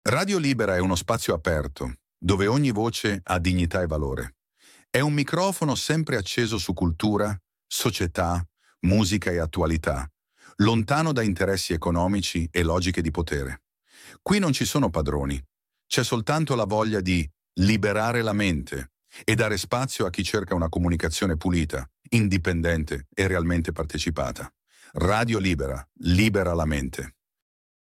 Radio Libera è uno spazio aperto, dove ogni voce ha dignità e valore. È un microfono sempre acceso su cultura, società, musica e attualità, lontano da interessi economici e logiche di potere. Qui non ci sono padroni, c'è soltanto la voglia di liberare la mente e dare spazio a chi cerca una comunicazione pulita, indipendente e realmente partecipata. Radio Libera, libera la mente.